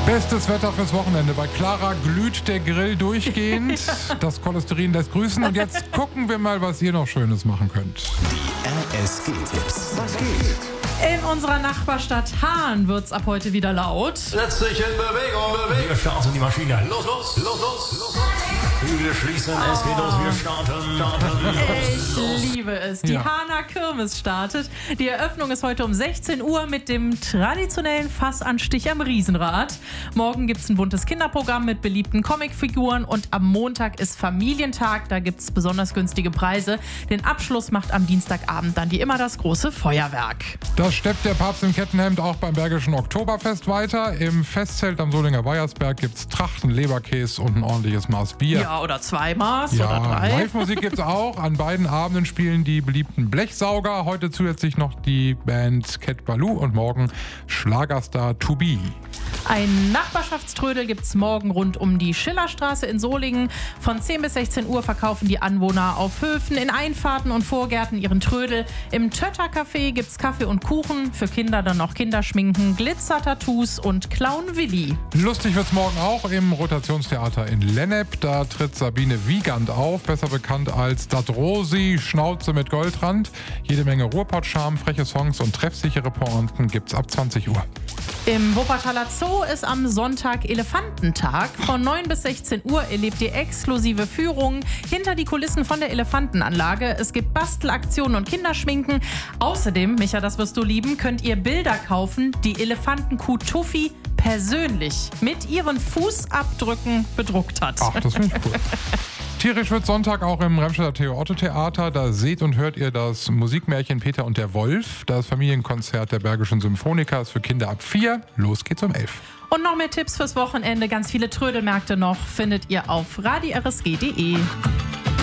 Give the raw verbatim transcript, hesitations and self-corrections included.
Bestes Wetter fürs Wochenende. Bei Clara glüht der Grill durchgehend. Ja. Das Cholesterin lässt grüßen. Und jetzt gucken wir mal, was ihr noch Schönes machen könnt. Die R S G-Tipps. Was geht? In unserer Nachbarstadt Hahn wird's ab heute wieder laut. Setz dich in Bewegung, Bewegung. Wir starten die Maschine. Los, los, los, los, los. Wir schließen, oh. Es geht los, wir starten. starten. Ich liebe es. Die Ja. Hahner Kirmes startet. Die Eröffnung ist heute um sechzehn Uhr mit dem traditionellen Fassanstich am Riesenrad. Morgen gibt's ein buntes Kinderprogramm mit beliebten Comicfiguren und am Montag ist Familientag. Da gibt's besonders günstige Preise. Den Abschluss macht am Dienstagabend dann wie immer das große Feuerwerk. Das steppt der Papst im Kettenhemd auch beim Bergischen Oktoberfest weiter. Im Festzelt am Solinger Weiersberg gibt's Trachten, Leberkäse und ein ordentliches Maß Bier. Ja, oder zwei Maß Ja, oder drei. Live-Musik gibt's auch. An beiden Abenden spielen die beliebten Blechsauger. Heute zusätzlich noch die Band Cat Baloo und morgen Schlagerstar To Be. Ein Nachbarschaftströdel gibt's morgen rund um die Schillerstraße in Solingen. Von zehn bis sechzehn Uhr verkaufen die Anwohner auf Höfen, in Einfahrten und Vorgärten ihren Trödel. Im Tötter-Café gibt's Kaffee und Kuchen. Für Kinder dann noch Kinderschminken, Glitzer-Tattoos und Clown Willi. Lustig wird's morgen auch im Rotationstheater in Lennep. Da tritt Sabine Wiegand auf, besser bekannt als Dat Rosi, Schnauze mit Goldrand. Jede Menge Ruhrpott-Charme, freche Songs und treffsichere Pointen gibt's ab zwanzig Uhr. Im Wuppertaler Zoo ist am Sonntag Elefantentag. Von neun bis sechzehn Uhr erlebt ihr exklusive Führungen hinter die Kulissen von der Elefantenanlage. Es gibt Bastelaktionen und Kinderschminken. Außerdem, Micha, das wirst du lieben, könnt ihr Bilder kaufen, die Elefantenkuh Tuffy persönlich mit ihren Fußabdrücken bedruckt hat. Ach, das finde ich cool. Tierisch wird Sonntag auch im Remscheider Theo-Otto-Theater. Da seht und hört ihr das Musikmärchen Peter und der Wolf. Das Familienkonzert der Bergischen Symphoniker ist für Kinder ab vier. Los geht's um elf. Und noch mehr Tipps fürs Wochenende. Ganz viele Trödelmärkte noch findet ihr auf radio r s g punkt d e.